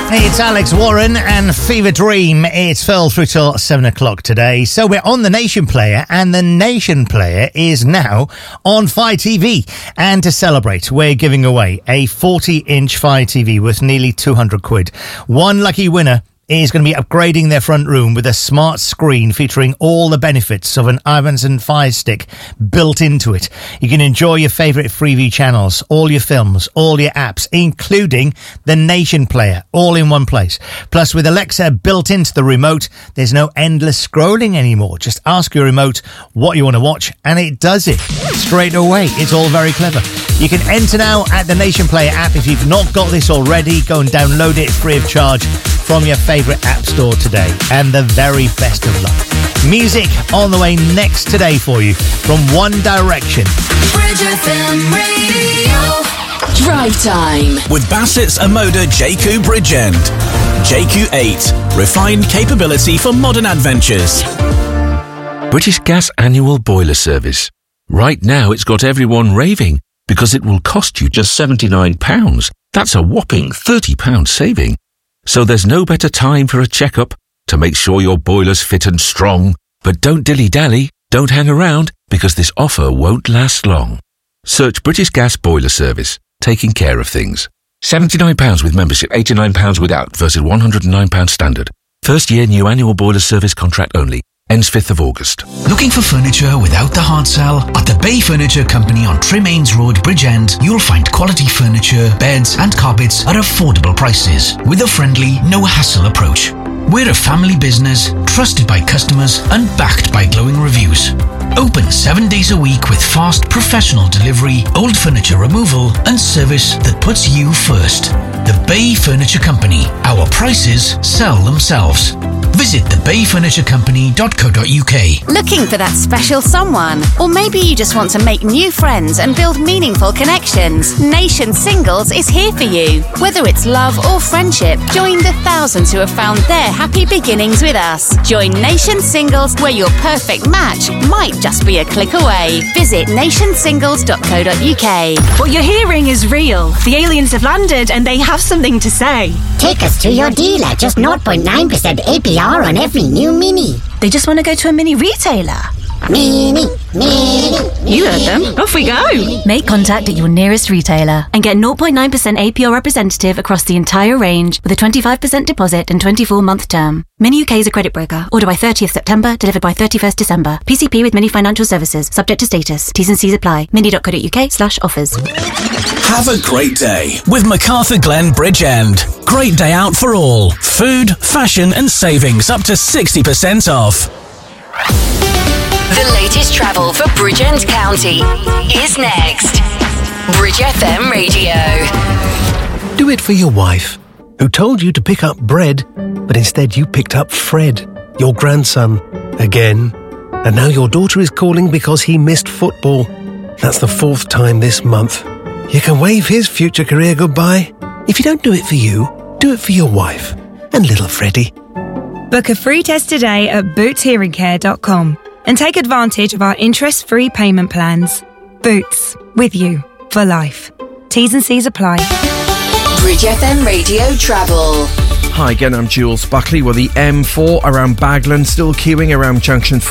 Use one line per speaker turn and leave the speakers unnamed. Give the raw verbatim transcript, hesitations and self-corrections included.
It's Alex Warren and Fever Dream. It's fell through till seven o'clock today. So we're on the Nation Player, and the Nation Player is now on Fire T V. And to celebrate, we're giving away a forty inch Fire T V worth nearly two hundred quid. One lucky winner is going to be upgrading their front room with a smart screen featuring all the benefits of an Ivanson Fire Stick built into it. You can enjoy your favourite Freeview channels, all your films, all your apps, including the Nation Player, all in one place. Plus, with Alexa built into the remote, there's no endless scrolling anymore. Just ask your remote what you want to watch, and it does it straight away. It's all very clever. You can enter now at the Nation Player app. If you've not got this already, go and download it free of charge from your favourite app store today. And the very best of luck. Music on the way next today for you from One Direction.
Bridge F M Radio. Drive Time
with Bassett's Amoda J Q Bridgend. J Q eight. Refined capability for modern adventures.
British Gas annual boiler service. Right now it's got everyone raving because it will cost you just seventy-nine pounds. That's a whopping thirty pounds saving. So there's no better time for a checkup to make sure your boiler's fit and strong. But don't dilly-dally, don't hang around, because this offer won't last long. Search British Gas Boiler Service, taking care of things. seventy-nine pounds with membership, eighty-nine pounds without, versus one hundred and nine pounds standard. First year new annual boiler service contract only. Ends fifth of August.
Looking for furniture without the hard sell? At the Bay Furniture Company on Tremaines Road, Bridgend, you'll find quality furniture, beds and carpets at affordable prices with a friendly, no-hassle approach. We're a family business, trusted by customers and backed by glowing reviews. Open seven days a week with fast professional delivery, old furniture removal and service that puts you first. The Bay Furniture Company. Our prices sell themselves. Visit the bay furniture company dot co dot uk.
Looking for that special someone? Or maybe you just want to make new friends and build meaningful connections? Nation Singles is here for you. Whether it's love or friendship, join the thousands who have found their happy beginnings with us. Join Nation Singles, where your perfect match might just be a click away. Visit nation singles dot co dot uk.
What you're hearing is real. The aliens have landed and they have something to say.
Take us to your dealer. Just zero point nine percent A P R on every new Mini.
They just want to go to a Mini retailer.
Mini, Mini,
You heard them. Off we go. Make contact at your nearest retailer and get zero point nine percent A P R representative across the entire range with a twenty-five percent deposit and twenty-four month term. Mini U K is a credit broker. Order by thirtieth September, delivered by thirty-first December. P C P with Mini Financial Services. Subject to status. T's and C's apply. mini dot co dot uk slash offers.
Have a great day with MacArthur Glen Bridgend. Great day out for all. Food, fashion and savings up to sixty percent off.
The latest travel for Bridgend County is next. Bridge F M Radio.
Do it for your wife, who told you to pick up bread, but instead you picked up Fred, your grandson, again. And now your daughter is calling because he missed football. That's the fourth time this month. You can wave his future career goodbye. If you don't do it for you, do it for your wife and little Freddie.
Book a free test today at boots hearing care dot com and take advantage of our interest-free payment plans. Boots, with you for life. T's and C's apply.
Bridge F M Radio Travel.
Hi again, I'm Jules Buckley with the M four around Baglan, still queuing around Junction